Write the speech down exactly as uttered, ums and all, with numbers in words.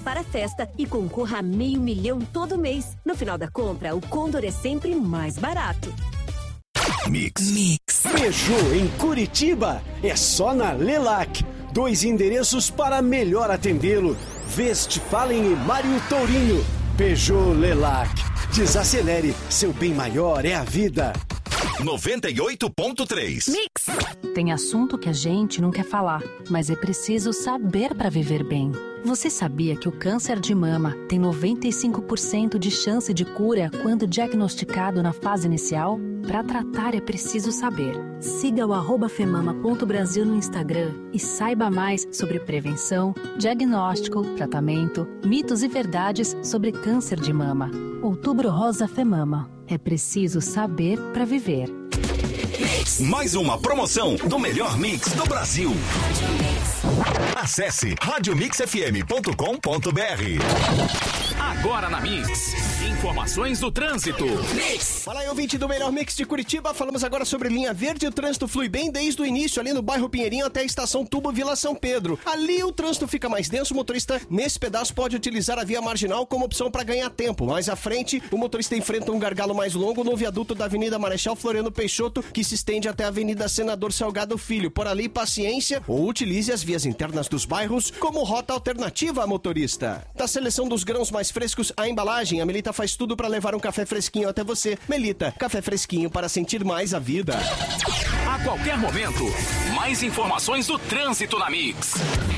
para a festa e concorra a meio milhão todo mês. No final da compra, o Condor é sempre mais barato. Mix. Mix. Peugeot em Curitiba é só na Lelac. Dois endereços para melhor atendê-lo. Westphalen e Mário Tourinho. Peugeot Lelac. Desacelere, seu bem maior é a vida. noventa e oito ponto três. Mix. Tem assunto que a gente não quer falar, mas é preciso saber para viver bem. Você sabia que o câncer de mama tem noventa e cinco por cento de chance de cura quando diagnosticado na fase inicial? Para tratar é preciso saber. Siga o arroba femama ponto brasil no Instagram e saiba mais sobre prevenção, diagnóstico, tratamento, mitos e verdades sobre câncer de mama. Outubro Rosa Femama. É preciso saber para viver. Mais uma promoção do melhor mix do Brasil. Acesse rádio mix f m ponto com ponto b r. Agora na Mix, informações do trânsito. Mix. Fala aí, ouvinte do melhor Mix de Curitiba. Falamos agora sobre linha verde. O trânsito flui bem desde o início, ali no bairro Pinheirinho até a estação Tubo Vila São Pedro. Ali o trânsito fica mais denso. O motorista nesse pedaço pode utilizar a via marginal como opção para ganhar tempo. Mais à frente, o motorista enfrenta um gargalo mais longo no viaduto da Avenida Marechal Floriano Peixoto, que se estende até a Avenida Senador Salgado Filho. Por ali, paciência, ou utilize as vias internas dos bairros como rota alternativa, motorista. Da seleção dos grãos mais frescos à embalagem, a Melita faz tudo para levar um café fresquinho até você. Melita, café fresquinho para sentir mais a vida. A qualquer momento, mais informações do trânsito na Mix.